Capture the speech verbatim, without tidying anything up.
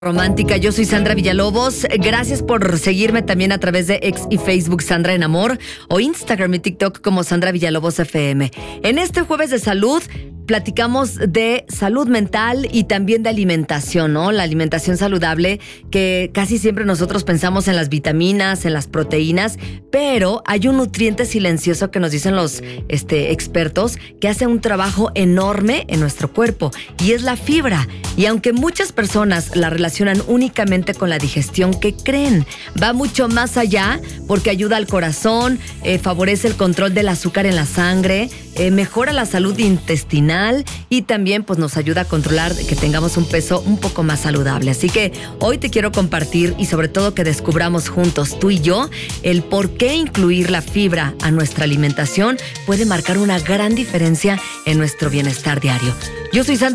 Romántica, yo soy Sandra Villalobos. Gracias por seguirme también a través de X y Facebook Sandra en Amor o Instagram y TikTok como Sandra Villalobos F M. En este jueves de salud platicamos de salud mental y también de alimentación, ¿no? La alimentación saludable, que casi siempre nosotros pensamos en las vitaminas, en las proteínas, pero hay un nutriente silencioso que nos dicen los este, expertos que hace un trabajo enorme en nuestro cuerpo y es la fibra. Y aunque muchas personas la relacionan únicamente con la digestión, ¿qué creen? Va mucho más allá porque ayuda al corazón, eh, favorece el control del azúcar en la sangre, eh, mejora la salud intestinal y también pues nos ayuda a controlar que tengamos un peso un poco más saludable. Así que hoy te quiero compartir y sobre todo que descubramos juntos, tú y yo, el por qué incluir la fibra a nuestra alimentación puede marcar una gran diferencia en nuestro bienestar diario. Yo soy Sandra